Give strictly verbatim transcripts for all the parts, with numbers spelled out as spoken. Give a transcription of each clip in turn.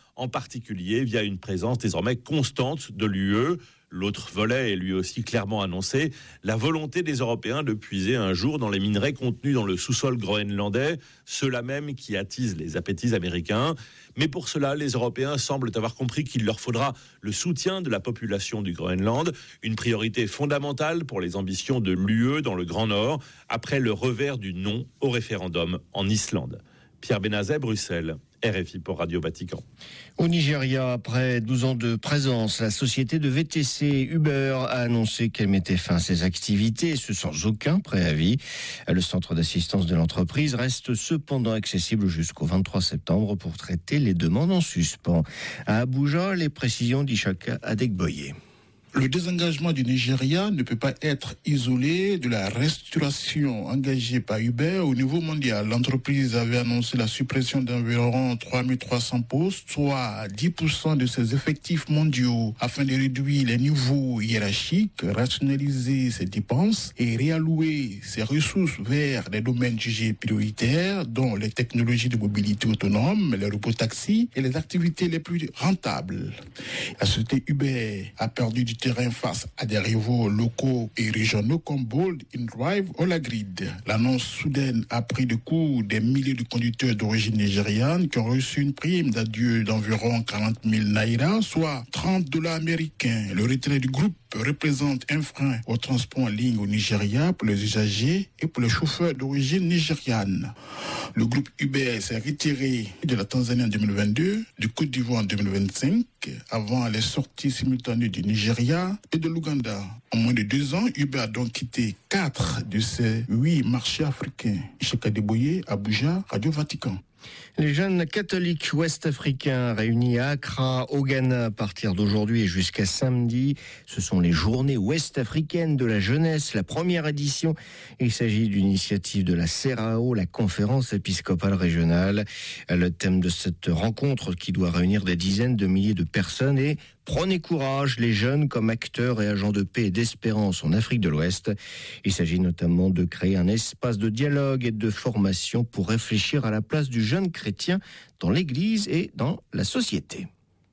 en particulier via une présence désormais constante de l'U E. L'autre volet est lui aussi clairement annoncé, la volonté des Européens de puiser un jour dans les minerais contenus dans le sous-sol groenlandais, ceux-là même qui attisent les appétits américains. Mais pour cela, les Européens semblent avoir compris qu'il leur faudra le soutien de la population du Groenland, une priorité fondamentale pour les ambitions de l'U E dans le Grand Nord, après le revers du non au référendum en Islande. Pierre Benazet, Bruxelles. R F I pour Radio Vatican. Au Nigeria, après douze ans de présence, la société de V T C Uber a annoncé qu'elle mettait fin à ses activités, et ce sans aucun préavis. Le centre d'assistance de l'entreprise reste cependant accessible jusqu'au vingt-trois septembre pour traiter les demandes en suspens. À Abuja, les précisions d'Ishaka Adegboye. Le désengagement du Nigeria ne peut pas être isolé de la restructuration engagée par Uber au niveau mondial. L'entreprise avait annoncé la suppression d'environ trois mille trois cents postes, soit dix pour cent de ses effectifs mondiaux, afin de réduire les niveaux hiérarchiques, rationaliser ses dépenses et réallouer ses ressources vers des domaines jugés prioritaires, dont les technologies de mobilité autonome, les robotaxis et les activités les plus rentables. La société Uber a perdu du terrain face à des rivaux locaux et régionaux comme Bolt, InDrive ou la Grid. L'annonce soudaine a pris de court des milliers de conducteurs d'origine nigériane qui ont reçu une prime d'adieu d'environ quarante mille naira, soit trente dollars américains. Le retrait du groupe représente un frein au transport en ligne au Nigeria pour les usagers et pour les chauffeurs d'origine nigériane. Le groupe Uber s'est retiré de la Tanzanie en deux mille vingt-deux, du Côte d'Ivoire en deux mille vingt-cinq, avant les sorties simultanées du Nigeria et de l'Ouganda. En moins de deux ans, Uber a donc quitté quatre de ses huit marchés africains. Ishaka Adegboye, Abuja, Radio Vatican. Les jeunes catholiques ouest-africains réunis à Accra, au Ghana, à partir d'aujourd'hui et jusqu'à samedi. Ce sont les journées ouest-africaines de la jeunesse, la première édition. Il s'agit d'une initiative de la C R A O, la conférence épiscopale régionale. Le thème de cette rencontre, qui doit réunir des dizaines de milliers de personnes, est « Prenez courage, les jeunes comme acteurs et agents de paix et d'espérance en Afrique de l'Ouest ». Il s'agit notamment de créer un espace de dialogue et de formation pour réfléchir à la place du jeune chrétien dans l'Église et dans la société.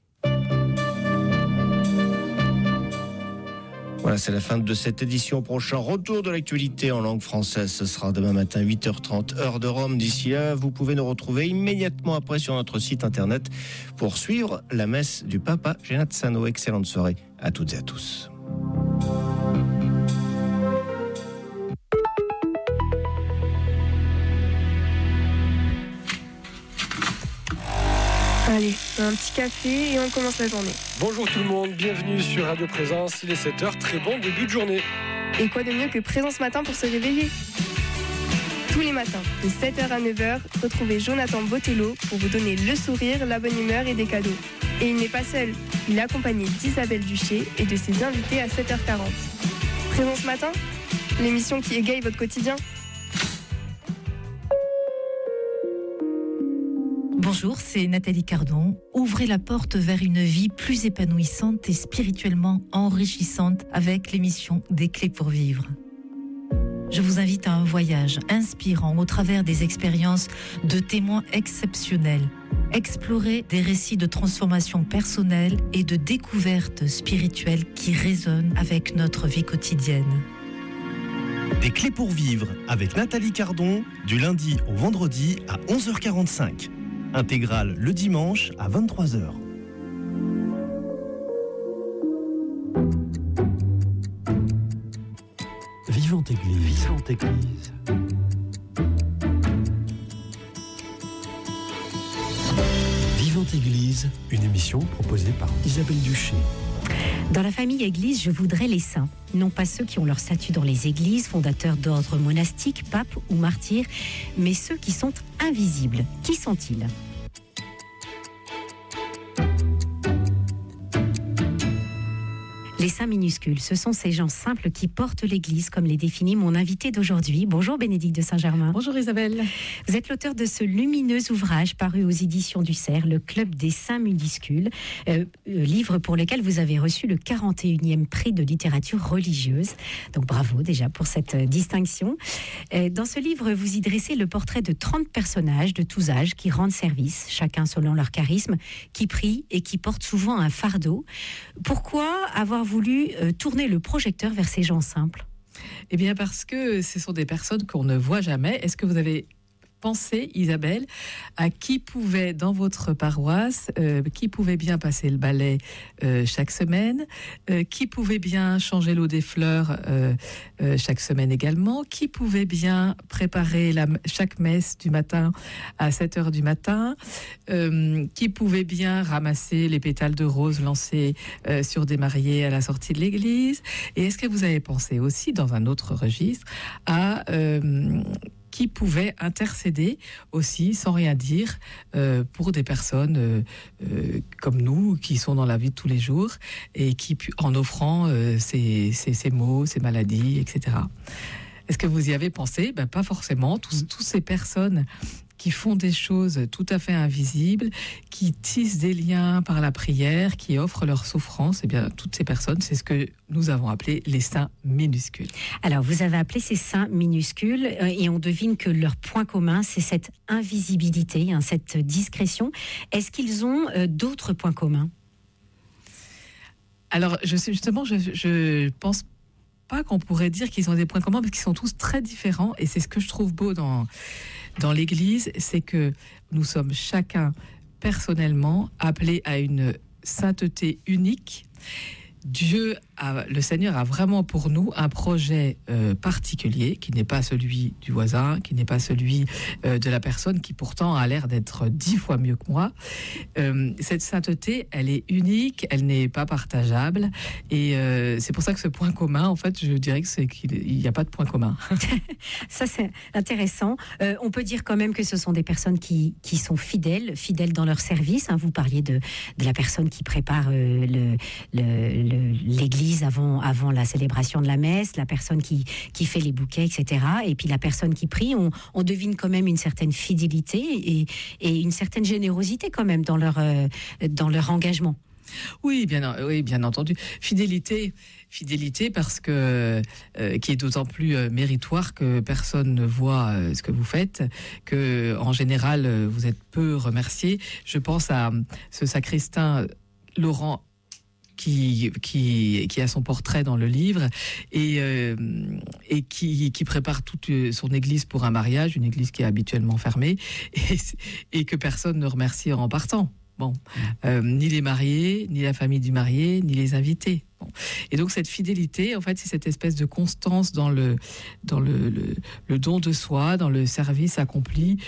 Voilà, c'est la fin de cette édition. Prochain retour de l'actualité en langue française, ce sera demain matin huit heures trente, heure de Rome. D'ici là, vous pouvez nous retrouver immédiatement après sur notre site internet pour suivre la messe du Papa Genazzano. Excellente soirée à toutes et à tous. Allez, un petit café et on commence la journée. Bonjour tout le monde, bienvenue sur Radio Présence, il est sept heures, très bon début de journée. Et quoi de mieux que Présence Matin pour se réveiller ? Tous les matins, de sept heures à neuf heures, retrouvez Jonathan Botello pour vous donner le sourire, la bonne humeur et des cadeaux. Et il n'est pas seul, il est accompagné d'Isabelle Duché et de ses invités à sept heures quarante. Présence Matin, l'émission qui égaye votre quotidien. Bonjour, c'est Nathalie Cardon. Ouvrez la porte vers une vie plus épanouissante et spirituellement enrichissante avec l'émission Des Clés pour Vivre. Je vous invite à un voyage inspirant au travers des expériences de témoins exceptionnels. Explorer des récits de transformation personnelle et de découverte spirituelle qui résonnent avec notre vie quotidienne. Des Clés pour Vivre avec Nathalie Cardon, du lundi au vendredi à onze heures quarante-cinq. Intégrale le dimanche à vingt-trois heures. Vivante Église. Vivante Église. Vivante Église, une émission proposée par Isabelle Duché. Dans la famille Église, je voudrais les saints. Non pas ceux qui ont leur statut dans les églises, fondateurs d'ordres monastiques, papes ou martyrs, mais ceux qui sont invisibles. Qui sont-ils ? Les saints minuscules, ce sont ces gens simples qui portent l'Église, comme les définit mon invité d'aujourd'hui. Bonjour Bénédicte de Saint-Germain. Bonjour Isabelle. Vous êtes l'auteur de ce lumineux ouvrage paru aux éditions du Cerf, Le Club des saints minuscules, euh, livre pour lequel vous avez reçu le quarante et unième prix de littérature religieuse. Donc bravo déjà pour cette distinction. Euh, dans ce livre, vous y dressez le portrait de trente personnages de tous âges qui rendent service, chacun selon leur charisme, qui prient et qui portent souvent un fardeau. Pourquoi avoir voulu euh, tourner le projecteur vers ces gens simples ? Eh bien parce que ce sont des personnes qu'on ne voit jamais. Est-ce que vous avez pensé, Isabelle, à qui pouvait dans votre paroisse, euh, qui pouvait bien passer le balai euh, chaque semaine, euh, qui pouvait bien changer l'eau des fleurs euh, euh, chaque semaine également, qui pouvait bien préparer la, chaque messe du matin à sept heures du matin, euh, qui pouvait bien ramasser les pétales de rose lancés euh, sur des mariés à la sortie de l'église. Et est-ce que vous avez pensé aussi, dans un autre registre, à... Euh, qui pouvait intercéder aussi, sans rien dire, euh, pour des personnes euh, euh, comme nous, qui sont dans la vie de tous les jours, et qui, en offrant euh, ces, ces, ces maux, ces maladies, et cetera. Est-ce que vous y avez pensé ? Ben, pas forcément. Tous, tous ces personnes qui font des choses tout à fait invisibles, qui tissent des liens par la prière, qui offrent leur souffrance, eh bien, toutes ces personnes, c'est ce que nous avons appelé les saints minuscules. Alors, vous avez appelé ces saints minuscules, et on devine que leur point commun, c'est cette invisibilité, hein, cette discrétion. Est-ce qu'ils ont euh, d'autres points communs ? Alors, je sais, justement, je, je pense pas qu'on pourrait dire qu'ils ont des points communs, parce qu'ils sont tous très différents, et c'est ce que je trouve beau dans... Dans l'Église, c'est que nous sommes chacun personnellement appelés à une sainteté unique. Dieu, a, le Seigneur a vraiment pour nous un projet euh, particulier qui n'est pas celui du voisin, qui n'est pas celui euh, de la personne qui pourtant a l'air d'être dix fois mieux que moi. Euh, cette sainteté, elle est unique, elle n'est pas partageable, et euh, c'est pour ça que ce point commun, en fait, je dirais que c'est qu'il n'y a pas de point commun. Ça, c'est intéressant. Euh, on peut dire quand même que ce sont des personnes qui, qui sont fidèles, fidèles dans leur service. Hein. Vous parliez de, de la personne qui prépare euh, le, le, le l'église avant, avant la célébration de la messe, la personne qui, qui fait les bouquets, et cetera. Et puis la personne qui prie, on, on devine quand même une certaine fidélité et, et une certaine générosité quand même dans leur, euh, dans leur engagement. Oui, bien, oui, bien entendu. Fidélité, fidélité parce que euh, qui est d'autant plus euh, méritoire que personne ne voit euh, ce que vous faites, que en général euh, vous êtes peu remercié. Je pense à euh, ce sacristain Laurent Qui, qui, qui a son portrait dans le livre et, euh, et qui, qui prépare toute son église pour un mariage, une église qui est habituellement fermée et, et que personne ne remercie en partant. Bon, euh, ni les mariés, ni la famille du marié, ni les invités. Bon. Et donc cette fidélité, en fait, c'est cette espèce de constance dans le, dans le, le, le don de soi, dans le service accompli.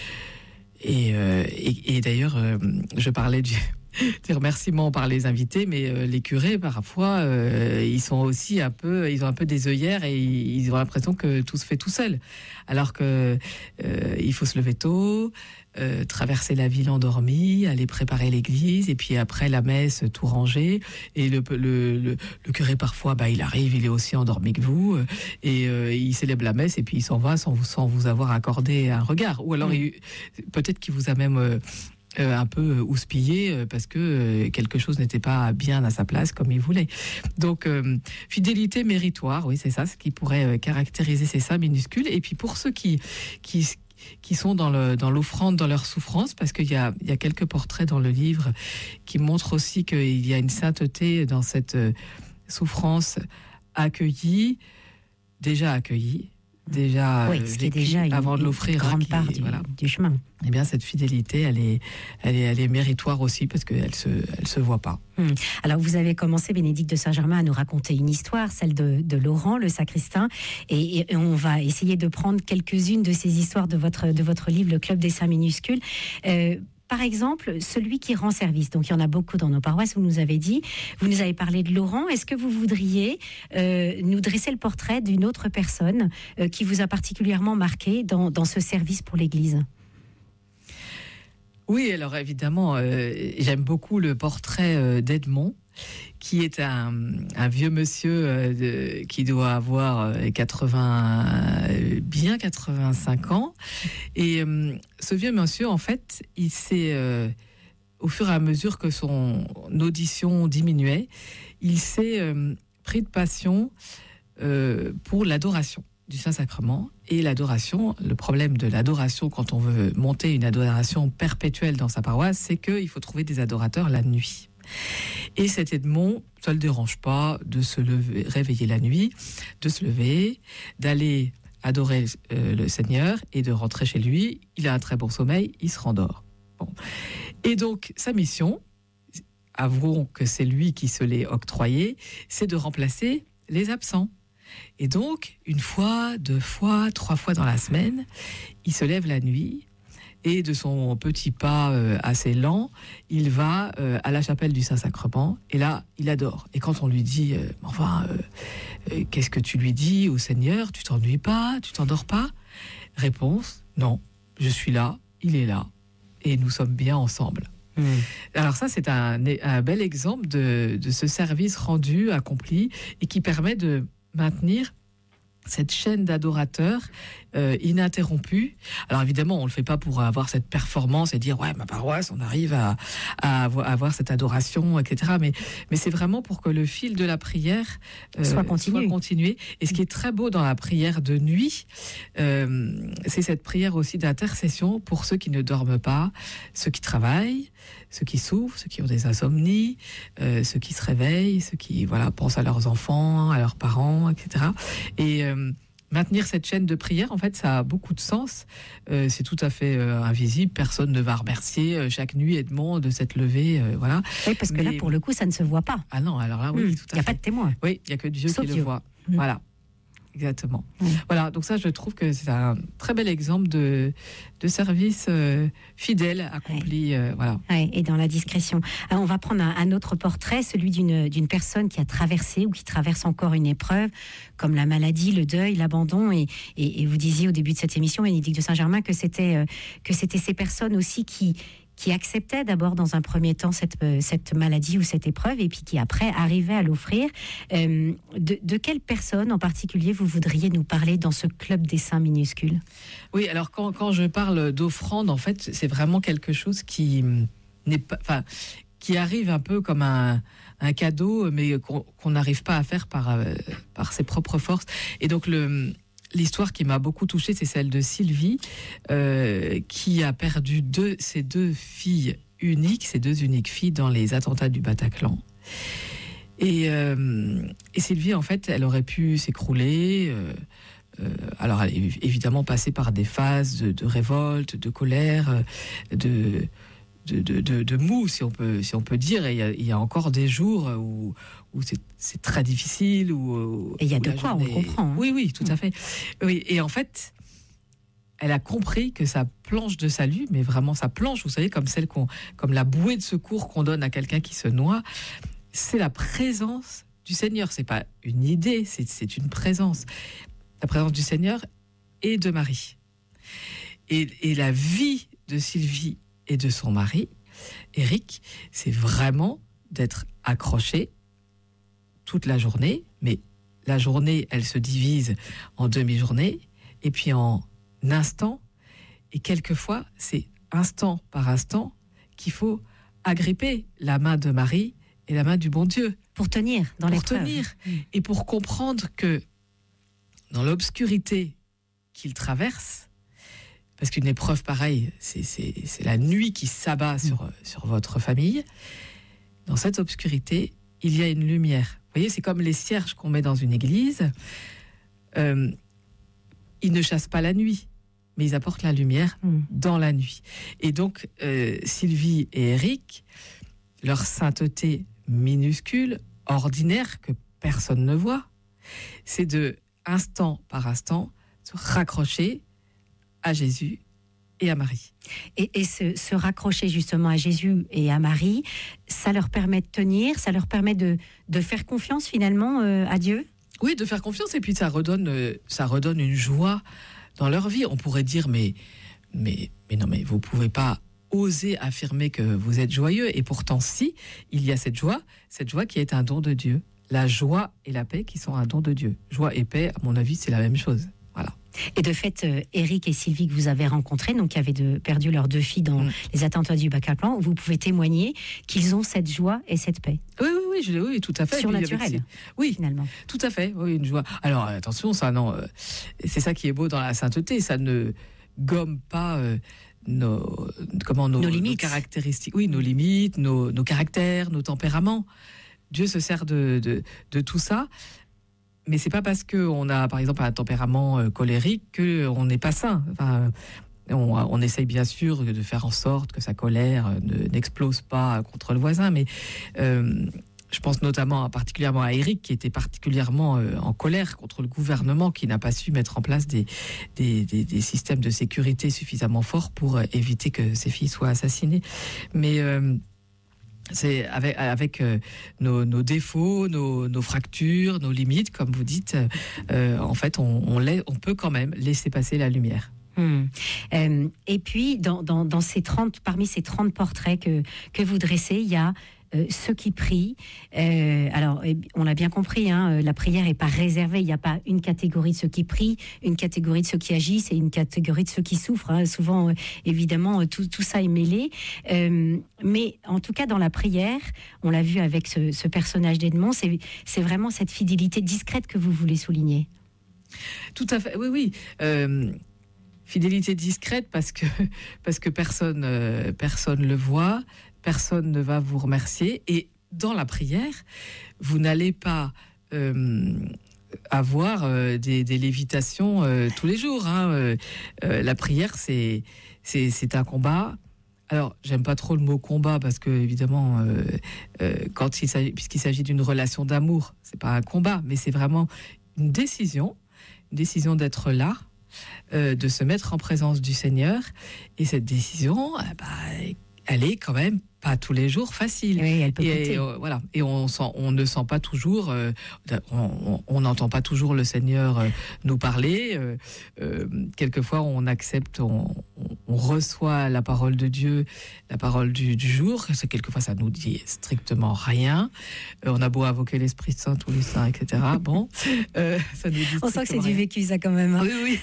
Et, euh, et, et d'ailleurs, euh, je parlais du... des remerciements par les invités, mais euh, les curés parfois euh, ils sont aussi un peu, ils ont un peu des œillères et ils, ils ont l'impression que tout se fait tout seul, alors que euh, il faut se lever tôt, euh, traverser la ville endormie, aller préparer l'église et puis après la messe tout ranger et le, le, le, le curé parfois bah, il arrive, il est aussi endormi que vous et euh, il célèbre la messe et puis il s'en va sans vous, sans vous avoir accordé un regard ou alors mmh. il, peut-être qu'il vous a même euh, Euh, un peu houspillé euh, parce que euh, quelque chose n'était pas bien à sa place comme il voulait. Donc euh, fidélité méritoire, oui c'est ça, ce qui pourrait euh, caractériser ces saints minuscules. Et puis pour ceux qui qui qui sont dans le dans l'offrande, dans leur souffrance, parce qu'il y a il y a quelques portraits dans le livre qui montrent aussi qu'il y a une sainteté dans cette euh, souffrance accueillie, déjà accueillie. Déjà, oui, ce qui est déjà une, avant de l'offrir, une grande qui, part du, voilà. du chemin. Eh bien, cette fidélité, elle est, elle est, elle est méritoire aussi parce qu'elle se, elle se voit pas. Hum. Alors, vous avez commencé, Bénédicte de Saint-Germain, à nous raconter une histoire, celle de, de Laurent, le sacristain, et, et on va essayer de prendre quelques-unes de ces histoires de votre, de votre livre, Le Club des saints minuscules. Euh, Par exemple, celui qui rend service. Donc, il y en a beaucoup dans nos paroisses, vous nous avez dit. Vous nous avez parlé de Laurent. Est-ce que vous voudriez euh, nous dresser le portrait d'une autre personne euh, qui vous a particulièrement marqué dans, dans ce service pour l'Église ? Oui, alors évidemment, euh, j'aime beaucoup le portrait euh, d'Edmond. qui est un, un vieux monsieur euh, de, qui doit avoir quatre-vingts, euh, bien quatre-vingt-cinq ans. Et euh, ce vieux monsieur, en fait, il s'est, euh, au fur et à mesure que son audition diminuait, il s'est euh, pris de passion euh, pour l'adoration du Saint-Sacrement. Et l'adoration, le problème de l'adoration, quand on veut monter une adoration perpétuelle dans sa paroisse, c'est qu'il faut trouver des adorateurs la nuit. Et cet Edmond, ça ne le dérange pas de se lever, réveiller la nuit, de se lever, d'aller adorer euh, le Seigneur et de rentrer chez lui. Il a un très bon sommeil, il se rendort. Bon. Et donc, sa mission, avouons que c'est lui qui se l'est octroyé, c'est de remplacer les absents. Et donc, une fois, deux fois, trois fois dans la semaine, il se lève la nuit et de son petit pas euh, assez lent, il va euh, à la chapelle du Saint-Sacrement et là, il adore. Et quand on lui dit, euh, enfin, euh, euh, qu'est-ce que tu lui dis au Seigneur? Tu t'ennuies pas? Tu t'endors pas? Réponse, non, je suis là, il est là et nous sommes bien ensemble. Mmh. Alors ça, c'est un, un bel exemple de, de ce service rendu, accompli et qui permet de maintenir cette chaîne d'adorateurs euh, ininterrompue. Alors évidemment, on ne le fait pas pour avoir cette performance et dire « ouais, ma paroisse, on arrive à, à, avoir, à avoir cette adoration, et cetera » Mais, mais c'est vraiment pour que le fil de la prière euh, soit, continué. soit continué. Et ce qui est très beau dans la prière de nuit, euh, c'est cette prière aussi d'intercession pour ceux qui ne dorment pas, ceux qui travaillent, ceux qui souffrent, ceux qui ont des insomnies, euh, ceux qui se réveillent, ceux qui voilà, pensent à leurs enfants, à leurs parents, et cetera. Et euh, maintenir cette chaîne de prière, en fait, ça a beaucoup de sens. Euh, c'est tout à fait euh, invisible. Personne ne va remercier euh, chaque nuit Edmond de s'être levé. Euh, voilà. Oui, parce que Mais... là, pour le coup, ça ne se voit pas. Ah non, alors là, oui, mmh, tout à fait. Il n'y a pas de témoin. Oui, il n'y a que Dieu Sauf qui Dieu. le voit. Mmh. Voilà. Exactement. Mmh. Voilà, donc ça, je trouve que c'est un très bel exemple de, de service euh, fidèle accompli. Ouais. Euh, voilà. Ouais, et dans la discrétion. Alors, on va prendre un, un autre portrait, celui d'une, d'une personne qui a traversé ou qui traverse encore une épreuve, comme la maladie, le deuil, l'abandon. Et, et, et vous disiez au début de cette émission, Bénédicte de Saint-Germain, que c'était, euh, que c'était ces personnes aussi qui... qui acceptait d'abord dans un premier temps cette, cette maladie ou cette épreuve et puis qui après arrivait à l'offrir. Euh, de, de quelle personne en particulier vous voudriez nous parler dans ce club des saints minuscules? Oui, alors quand, quand je parle d'offrande, en fait, c'est vraiment quelque chose qui n'est pas, enfin, qui arrive un peu comme un, un cadeau, mais qu'on qu'on n'arrive pas à faire par, euh, par ses propres forces. Et donc le L'histoire qui m'a beaucoup touchée, c'est celle de Sylvie, euh, qui a perdu deux, ses deux filles uniques, ses deux uniques filles dans les attentats du Bataclan. Et, euh, et Sylvie, en fait, elle aurait pu s'écrouler. Euh, euh, alors, elle est évidemment passée par des phases de, de révolte, de colère, de... De, de, de, de mou, si on peut, si on peut dire. Et il y a, il y a encore des jours où, où c'est, c'est très difficile. Où, et il y a de journée... quoi, on comprend. Hein. Oui, oui, tout à fait. Oui, et en fait, elle a compris que sa planche de salut, mais vraiment sa planche, vous savez, comme celle qu'on, comme la bouée de secours qu'on donne à quelqu'un qui se noie, c'est la présence du Seigneur. C'est pas une idée, c'est, c'est une présence. La présence du Seigneur et de Marie. Et, et la vie de Sylvie et de son mari, Éric, c'est vraiment d'être accroché toute la journée, mais la journée, elle se divise en demi-journée, et puis en instants, et quelquefois, c'est instant par instant qu'il faut agripper la main de Marie et la main du bon Dieu. Pour tenir dans l'épreuve. Pour tenir, et pour comprendre que dans l'obscurité qu'il traverse, parce qu'une épreuve pareille, c'est, c'est, c'est la nuit qui s'abat mmh. sur, sur votre famille. Dans cette obscurité, il y a une lumière. Vous voyez, c'est comme les cierges qu'on met dans une église. Euh, ils ne chassent pas la nuit, mais ils apportent la lumière mmh. dans la nuit. Et donc, euh, Sylvie et Éric, leur sainteté minuscule, ordinaire, que personne ne voit, c'est de, instant par instant, se raccrocher à Jésus et à Marie. Et, et se, se raccrocher justement à Jésus et à Marie, ça leur permet de tenir, ça leur permet de, de faire confiance finalement euh, à Dieu? Oui, de faire confiance, et puis ça redonne, euh, ça redonne une joie dans leur vie. On pourrait dire, mais, mais, mais non, mais vous pouvez pas oser affirmer que vous êtes joyeux. Et pourtant, si, il y a cette joie, cette joie qui est un don de Dieu. La joie et la paix qui sont un don de Dieu. Joie et paix, à mon avis, c'est la même chose. Voilà. Et de fait, euh, Eric et Sylvie que vous avez rencontrés, donc qui avaient de, perdu leurs deux filles dans mmh. les attentats du Bataclan, vous pouvez témoigner qu'ils ont cette joie et cette paix. Oui, oui, oui, je, oui tout à fait. Surnaturel. Oui, finalement. Tout à fait. Oui, une joie. Alors attention, ça, non, euh, c'est ça qui est beau dans la sainteté, ça ne gomme pas. Euh, nos, comment, nos, nos limites. Nos caractéristiques. Oui, nos limites, nos, nos caractères, nos tempéraments. Dieu se sert de, de, de tout ça, mais c'est pas parce qu'on a, par exemple, un tempérament euh, colérique qu'on n'est pas saint. Enfin, on, on essaye bien sûr de faire en sorte que sa colère ne, n'explose pas contre le voisin, mais euh, je pense notamment, particulièrement à Eric, qui était particulièrement euh, en colère contre le gouvernement, qui n'a pas su mettre en place des, des, des, des systèmes de sécurité suffisamment forts pour euh, éviter que ses filles soient assassinées. Mais... Euh, c'est avec, avec euh, nos, nos défauts, nos, nos fractures, nos limites, comme vous dites, euh, en fait, on, on, lait, on peut quand même laisser passer la lumière. Mmh. Euh, et puis, dans, dans, dans ces trente, parmi ces trente portraits que, que vous dressez, il y a Euh, ceux qui prient. Euh, alors, on l'a bien compris, hein, la prière n'est pas réservée. Il n'y a pas une catégorie de ceux qui prient, une catégorie de ceux qui agissent et une catégorie de ceux qui souffrent. Hein. Souvent, euh, évidemment, tout, tout ça est mêlé. Euh, mais en tout cas, dans la prière, on l'a vu avec ce, ce personnage d'Edmond, c'est, c'est vraiment cette fidélité discrète que vous voulez souligner. Tout à fait, oui, oui. Euh... Fidélité discrète parce que, parce que personne euh, personne le voit, personne ne va vous remercier. Et dans la prière, vous n'allez pas euh, avoir euh, des, des lévitations euh, tous les jours. Hein. Euh, euh, la prière, c'est, c'est, c'est un combat. Alors, j'aime pas trop le mot combat parce que, évidemment, euh, euh, quand il s'agit, puisqu'il s'agit d'une relation d'amour, c'est pas un combat, mais c'est vraiment une décision, une décision d'être là. Euh, de se mettre en présence du Seigneur, et cette décision, euh, bah, elle est quand même pas tous les jours facile. Oui, elle peut et, euh, voilà. Et on, sent, on ne sent pas toujours, euh, on n'entend pas toujours le Seigneur euh, nous parler. Euh, euh, quelquefois, on accepte, on, on reçoit la parole de Dieu, la parole du, du jour. C'est, quelquefois, ça nous dit strictement rien. Euh, on a beau invoquer l'Esprit Saint, tous les saints, et cetera. Bon, euh, ça nous dit on sent que c'est rien. du vécu, ça, quand même. Hein. Oui, oui.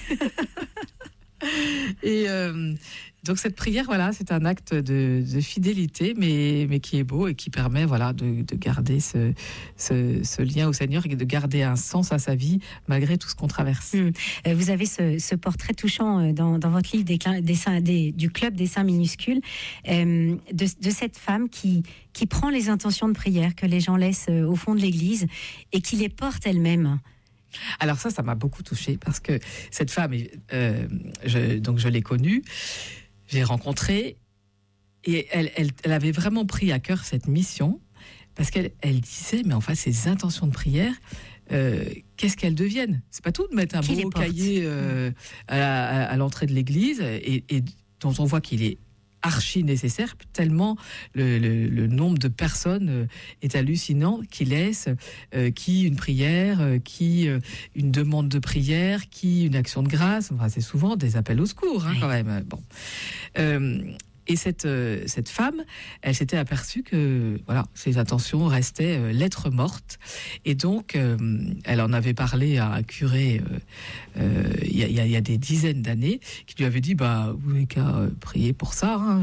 Et euh, donc cette prière, voilà, c'est un acte de, de fidélité, mais, mais qui est beau et qui permet, voilà, de, de garder ce, ce, ce lien au Seigneur et de garder un sens à sa vie malgré tout ce qu'on traverse. Mmh. Vous avez ce, ce portrait touchant dans, dans votre livre des, des saints, des, du Club des Saints minuscules, euh, de, de cette femme qui, qui prend les intentions de prière que les gens laissent au fond de l'église et qui les porte elle-même. Alors ça, ça m'a beaucoup touchée parce que cette femme, euh, je, donc je l'ai connue, j'ai rencontré et elle, elle, elle avait vraiment pris à cœur cette mission parce qu'elle elle disait, mais enfin ces intentions de prière, euh, qu'est-ce qu'elles deviennent ? C'est pas tout de mettre un Qui beau cahier euh, à, à, à l'entrée de l'église et, et dont on voit qu'il est archi nécessaire, tellement le, le, le nombre de personnes est hallucinant, qui laissent, euh, qui une prière, euh, qui euh, une demande de prière, qui une action de grâce. Enfin, c'est souvent des appels au secours, hein, oui. quand même. Bon. Euh, Et cette, euh, cette femme, elle s'était aperçue que voilà, ses intentions restaient euh, lettres mortes. Et donc, euh, elle en avait parlé à un curé il euh, euh, y, y, y a des dizaines d'années, qui lui avait dit bah, vous n'avez qu'à euh, prier pour ça. Hein.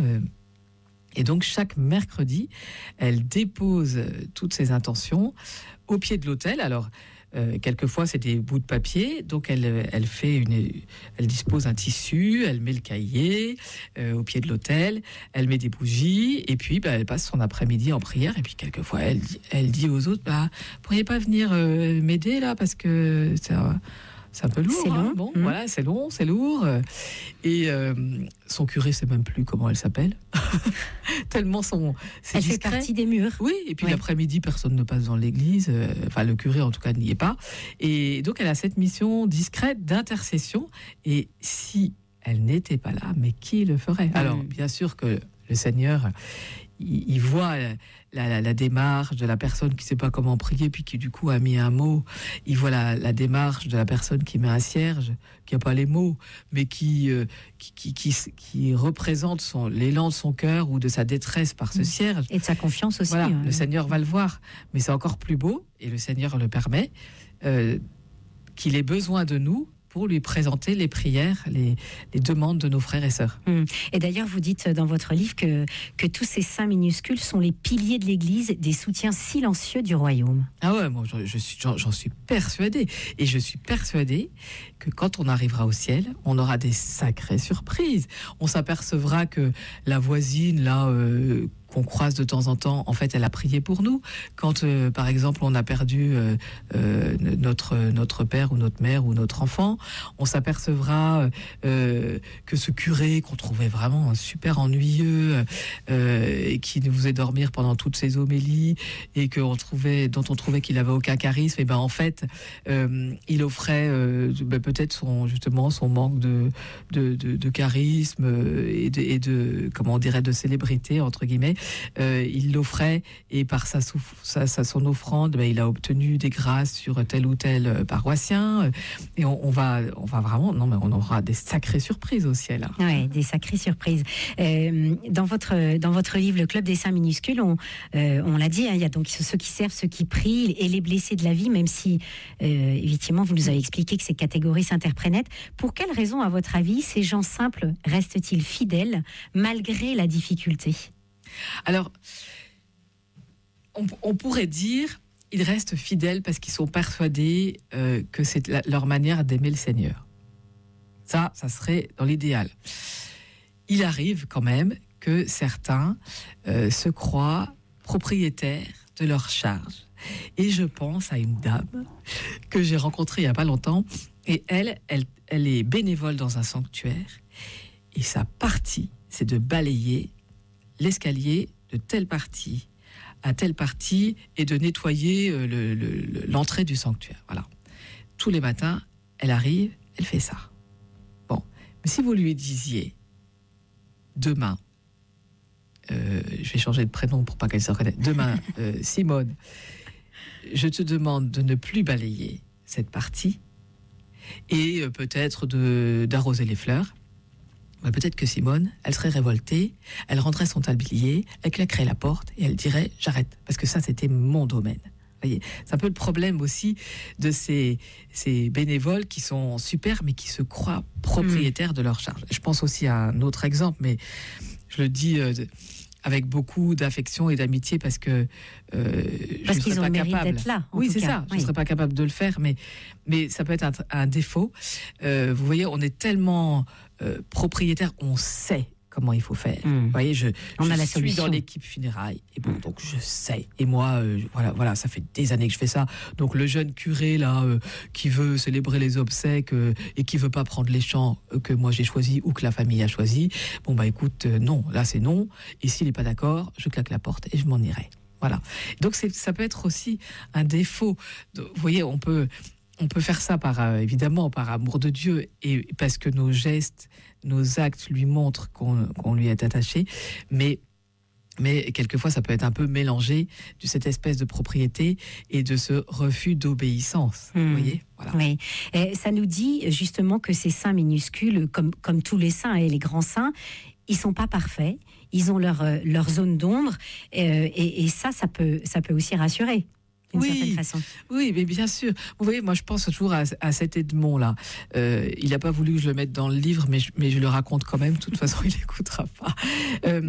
Et donc, chaque mercredi, elle dépose toutes ses intentions au pied de l'autel. Alors, Euh, quelquefois, c'est des bouts de papier, donc elle, elle fait une, elle dispose un tissu, elle met le cahier euh, au pied de l'autel, elle met des bougies, et puis bah, elle passe son après-midi en prière. Et puis quelquefois, elle, elle dit aux autres, bah, pourriez pas venir euh, m'aider là parce que c'est un, c'est un peu lourd. C'est long. Hein. Bon, mmh. voilà, c'est long, c'est lourd. Et euh, son curé sait même plus comment elle s'appelle. Tellement son. C'est elle discret. fait partie des murs. Oui, et puis ouais. l'après-midi, personne ne passe dans l'église. Euh, enfin, le curé, en tout cas, n'y est pas. Et donc, elle a cette mission discrète d'intercession. Et si elle n'était pas là, mais qui le ferait ? Alors, bien sûr que le Seigneur, il, il voit la, la, la démarche de la personne qui ne sait pas comment prier, puis qui du coup a mis un mot. Il voit la, la démarche de la personne qui met un cierge, qui n'a pas les mots, mais qui, euh, qui, qui, qui, qui représente son, l'élan de son cœur ou de sa détresse par ce mmh. cierge. Et de sa confiance aussi. Voilà, hein. Le Seigneur va le voir. Mais c'est encore plus beau, et le Seigneur le permet, euh, qu'il ait besoin de nous pour lui présenter les prières, les, les demandes de nos frères et sœurs. Hum. Et d'ailleurs, vous dites dans votre livre que, que tous ces saints minuscules sont les piliers de l'Église, des soutiens silencieux du royaume. Ah ouais, moi je, je suis, j'en, j'en suis persuadée. Et je suis persuadée que quand on arrivera au ciel, on aura des sacrées surprises. On s'apercevra que la voisine, là... Euh, qu'on croise de temps en temps, en fait, elle a prié pour nous. Quand, euh, par exemple, on a perdu euh, euh, notre, notre père ou notre mère ou notre enfant, on s'apercevra euh, que ce curé qu'on trouvait vraiment super ennuyeux euh, et qui nous faisait dormir pendant toutes ses homélies et que on trouvait, dont on trouvait qu'il avait aucun charisme, et ben en fait, euh, il offrait euh, ben, peut-être son, justement son manque de, de, de, de charisme et de, et de, comment on dirait, de célébrité, entre guillemets. Euh, il l'offrait et par sa, souf- sa, sa son offrande, ben, il a obtenu des grâces sur tel ou tel paroissien. Et on, on va, on va vraiment, non mais on aura des sacrées surprises au ciel. Hein. Oui, des sacrées surprises. Euh, dans votre dans votre livre, le Club des Saints minuscules, on, euh, on l'a dit, hein, il y a donc ceux qui servent, ceux qui prient et les blessés de la vie. Même si euh, effectivement vous nous avez expliqué que ces catégories s'interprètent. Pour quelles raisons, à votre avis, ces gens simples restent-ils fidèles malgré la difficulté ? Alors, on, on pourrait dire, ils restent fidèles parce qu'ils sont persuadés euh, que c'est la, leur manière d'aimer le Seigneur. Ça, ça serait dans l'idéal. Il arrive quand même que certains euh, se croient propriétaires de leur charge. Et je pense à une dame que j'ai rencontrée il n'y a pas longtemps. Et elle, elle, elle est bénévole dans un sanctuaire. Et sa partie, c'est de balayer l'escalier de telle partie à telle partie et de nettoyer le, le, le, l'entrée du sanctuaire. Voilà. Tous les matins, elle arrive, elle fait ça. Bon, mais si vous lui disiez demain, euh, je vais changer de prénom pour pas qu'elle se reconnaisse. Demain, euh, Simone, je te demande de ne plus balayer cette partie et euh, peut-être de, d'arroser les fleurs. Peut-être que Simone, elle serait révoltée, elle rendrait son tablier, elle claquerait la porte et elle dirait « j'arrête » parce que ça, c'était mon domaine. Vous voyez, c'est un peu le problème aussi de ces, ces bénévoles qui sont super mais qui se croient propriétaires mmh. de leur charge. Je pense aussi à un autre exemple, mais je le dis euh, avec beaucoup d'affection et d'amitié parce que euh, parce je qu'ils serais ont pas le mérite capable. d'être là. Oui, c'est cas. ça. Oui. Je ne serais pas capable de le faire, mais, mais ça peut être un, un défaut. Euh, vous voyez, on est tellement euh, propriétaire, on sait comment il faut faire. Mmh. Vous voyez, je, on je a la suis solution. dans l'équipe funérailles et bon, donc je sais. Et moi, euh, voilà, voilà, ça fait des années que je fais ça. Donc le jeune curé là, euh, qui veut célébrer les obsèques euh, et qui veut pas prendre les chants euh, que moi j'ai choisis ou que la famille a choisi, bon bah écoute, euh, non, là c'est non. Et s'il est pas d'accord, je claque la porte et je m'en irai. Voilà. Donc c'est, ça peut être aussi un défaut. Vous voyez, on peut. On peut faire ça par, euh, évidemment par amour de Dieu et parce que nos gestes, nos actes lui montrent qu'on, qu'on lui est attaché, mais, mais quelquefois ça peut être un peu mélangé de cette espèce de propriété et de ce refus d'obéissance. Mmh. Vous voyez, voilà. Oui. Et ça nous dit justement que ces saints minuscules, comme, comme tous les saints et les grands saints, ils sont pas parfaits, ils ont leur, leur zone d'ombre euh, et, et ça, ça peut, ça peut aussi rassurer. Oui, oui, mais bien sûr. Vous voyez, moi, je pense toujours à, à cet Edmond-là. Euh, il n'a pas voulu que je le mette dans le livre, mais je, mais je le raconte quand même. De toute façon, il n'écoutera pas. Euh,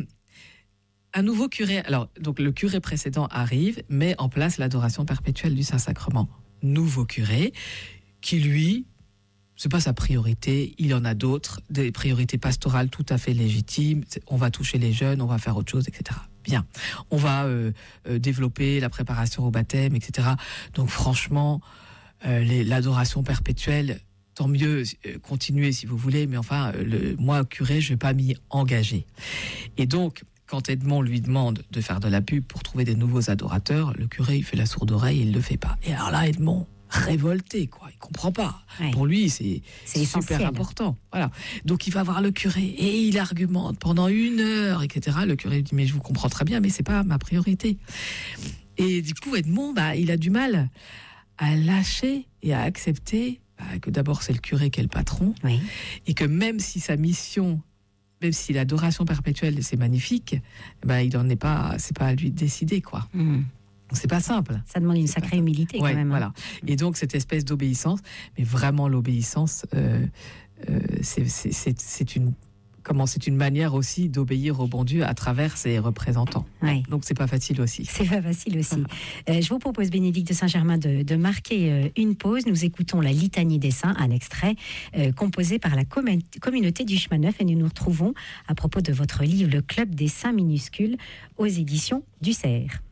un nouveau curé... Alors, donc, le curé précédent arrive, met en place l'adoration perpétuelle du Saint-Sacrement. Nouveau curé, qui, lui... c'est pas sa priorité, il y en a d'autres, des priorités pastorales tout à fait légitimes. On va toucher les jeunes, on va faire autre chose, et cetera. Bien, on va euh, euh, développer la préparation au baptême, et cetera. Donc franchement, euh, les, l'adoration perpétuelle, tant mieux, euh, continuez si vous voulez, mais enfin, euh, le, moi, curé, je ne vais pas m'y engager. Et donc, quand Edmond lui demande de faire de la pub pour trouver des nouveaux adorateurs, le curé, il fait la sourde oreille, il ne le fait pas. Et alors là, Edmond révolté, quoi. Il comprend pas. Ouais. Pour lui, c'est, C'est super essentiel. important. Voilà. Donc il va voir le curé et il argumente pendant une heure, et cetera. Le curé lui dit mais je vous comprends très bien, mais c'est pas ma priorité. Et du coup, Edmond, bah, il a du mal à lâcher et à accepter bah, que d'abord c'est le curé qui est le patron, Oui. et que même si sa mission, même si l'adoration perpétuelle c'est magnifique, bah, il en est pas, c'est pas à lui de décider, quoi. Mmh. C'est pas simple. Ça demande une sacrée humilité Ouais, quand même. hein. voilà. Et donc cette espèce d'obéissance, mais vraiment l'obéissance, euh, euh, c'est, c'est, c'est, c'est une comment c'est une manière aussi d'obéir au bon Dieu à travers ses représentants. Ouais. Donc c'est pas facile aussi. C'est pas facile aussi. Euh, je vous propose, Bénédicte de Saint-Germain, de, de marquer euh, une pause. Nous écoutons la Litanie des Saints, un extrait euh, composé par la com- communauté du Chemin Neuf, et nous nous retrouvons à propos de votre livre Le Club des Saints minuscules aux éditions du Cerf.